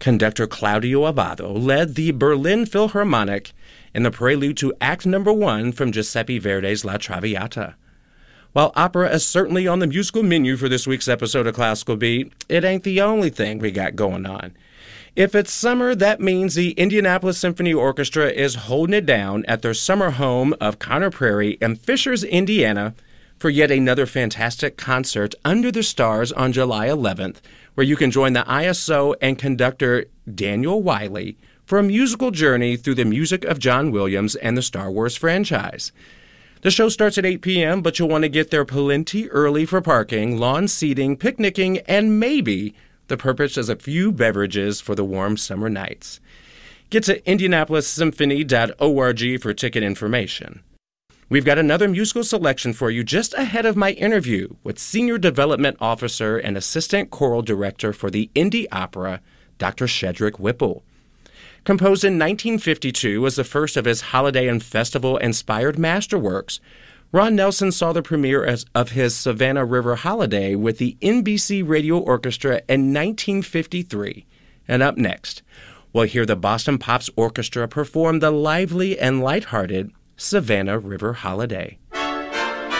Conductor Claudio Abbado led the Berlin Philharmonic in the prelude to Act No. 1 from Giuseppe Verdi's La Traviata. While opera is certainly on the musical menu for this week's episode of Classical Beat, it ain't the only thing we got going on. If it's summer, that means the Indianapolis Symphony Orchestra is holding it down at their summer home of Conner Prairie in Fishers, Indiana, for yet another fantastic concert under the stars on July 11th, where you can join the ISO and conductor Daniel Wiley for a musical journey through the music of John Williams and the Star Wars franchise. The show starts at 8 p.m., but you'll want to get there plenty early for parking, lawn seating, picnicking, and maybe the purpose is a few beverages for the warm summer nights. Get to indianapolissymphony.org for ticket information. We've got another musical selection for you just ahead of my interview with Senior Development Officer and Assistant Choral Director for the Indy Opera, Dr. Shedrick Whipple. Composed in 1952 as the first of his holiday and festival-inspired masterworks, Ron Nelson saw the premiere of his Savannah River Holiday with the NBC Radio Orchestra in 1953. And up next, we'll hear the Boston Pops Orchestra perform the lively and lighthearted Savannah River Holiday.